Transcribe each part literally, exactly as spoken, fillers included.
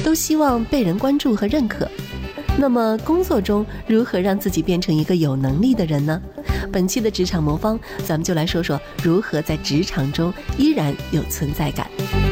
都希望被人关注和认可。那么工作中如何让自己变成一个有能力的人呢？本期的职场魔方，咱们就来说说如何在职场中依然有存在感。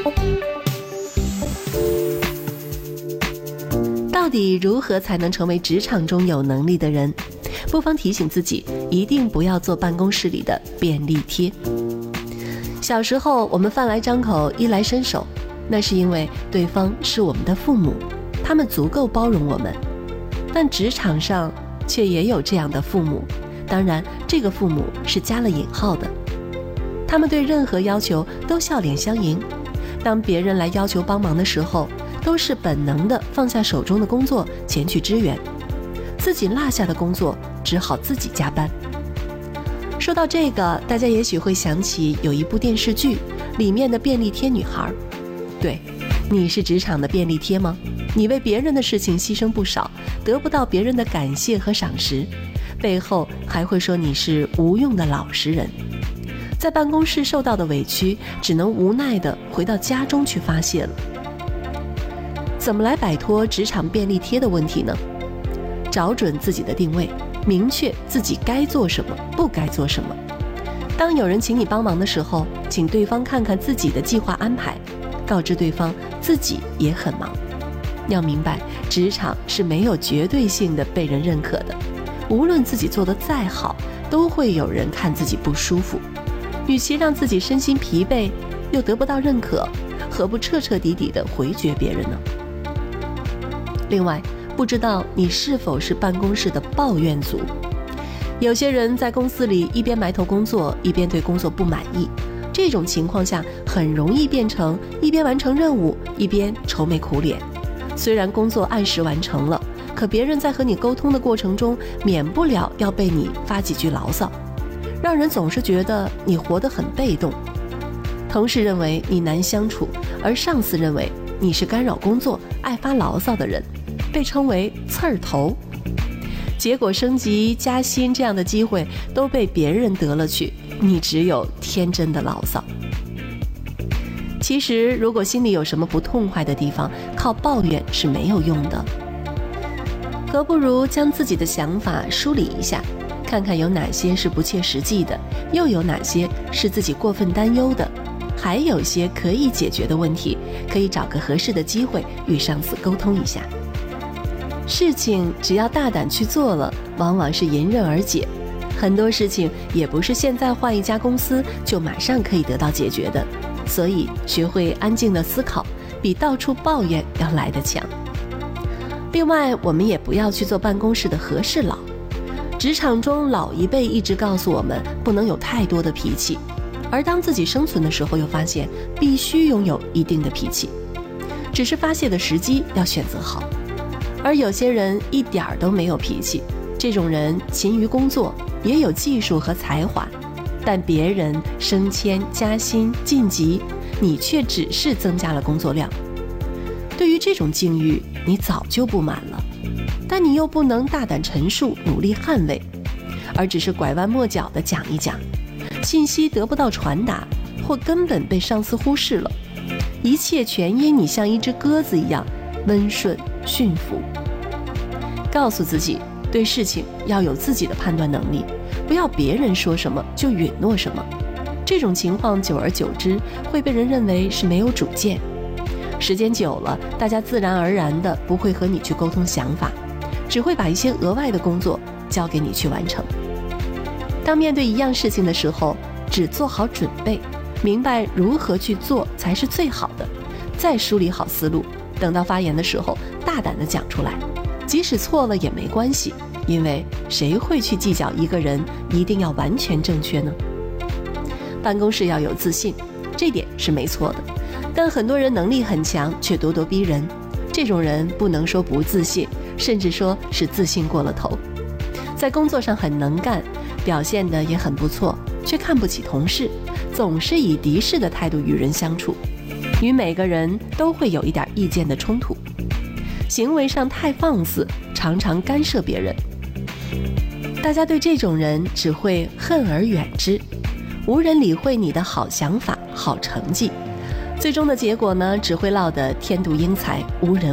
到底如何才能成为职场中有能力的人？不妨提醒自己，一定不要做办公室里的便利贴。小时候我们饭来张口衣来伸手，那是因为对方是我们的父母，他们足够包容我们。但职场上却也有这样的父母，当然这个父母是加了引号的。他们对任何要求都笑脸相迎，当别人来要求帮忙的时候，都是本能的放下手中的工作前去支援，自己落下的工作只好自己加班。说到这个，大家也许会想起有一部电视剧里面的便利贴女孩。对，你是职场的便利贴吗？你为别人的事情牺牲不少，得不到别人的感谢和赏识，背后还会说你是无用的老实人。在办公室受到的委屈，只能无奈地回到家中去发泄了。怎么来摆脱职场便利贴的问题呢？找准自己的定位，明确自己该做什么，不该做什么。当有人请你帮忙的时候，请对方看看自己的计划安排，告知对方自己也很忙。要明白，职场是没有绝对性的被人认可的，无论自己做得再好，都会有人看自己不舒服。与其让自己身心疲惫又得不到认可，何不彻彻底底地回绝别人呢？另外，不知道你是否是办公室的抱怨族？有些人在公司里一边埋头工作，一边对工作不满意，这种情况下很容易变成一边完成任务，一边愁眉苦脸。虽然工作按时完成了，可别人在和你沟通的过程中，免不了要被你发几句牢骚，让人总是觉得你活得很被动。同事认为你难相处，而上司认为你是干扰工作、爱发牢骚的人，被称为刺儿头。结果升级加薪这样的机会都被别人得了去，你只有天真的牢骚。其实如果心里有什么不痛快的地方，靠抱怨是没有用的，何不如将自己的想法梳理一下，看看有哪些是不切实际的，又有哪些是自己过分担忧的，还有些可以解决的问题，可以找个合适的机会与上司沟通一下。事情只要大胆去做了，往往是迎刃而解。很多事情也不是现在换一家公司就马上可以得到解决的，所以学会安静的思考，比到处抱怨要来得强。另外，我们也不要去做办公室的和事佬。职场中老一辈一直告诉我们不能有太多的脾气，而当自己生存的时候又发现必须拥有一定的脾气，只是发泄的时机要选择好。而有些人一点儿都没有脾气，这种人勤于工作，也有技术和才华，但别人升迁加薪晋级，你却只是增加了工作量。对于这种境遇，你早就不满了，但你又不能大胆陈述，努力捍卫，而只是拐弯抹角地讲一讲，信息得不到传达，或根本被上司忽视了，一切全因你像一只鸽子一样温顺驯服。告诉自己，对事情要有自己的判断能力，不要别人说什么就允诺什么。这种情况久而久之会被人认为是没有主见，时间久了，大家自然而然的不会和你去沟通想法，只会把一些额外的工作交给你去完成。当面对一样事情的时候，只做好准备，明白如何去做才是最好的，再梳理好思路，等到发言的时候大胆地讲出来，即使错了也没关系，因为谁会去计较一个人一定要完全正确呢？办公室要有自信，这点是没错的，但很多人能力很强却咄咄逼人，这种人不能说不自信，甚至说是自信过了头。在工作上很能干，表现得也很不错，却看不起同事，总是以敌视的态度与人相处，与每个人都会有一点意见的冲突，行为上太放肆，常常干涉别人。大家对这种人只会恨而远之，无人理会你的好想法、好成绩，最终的结果呢，只会落得天妒英才，无人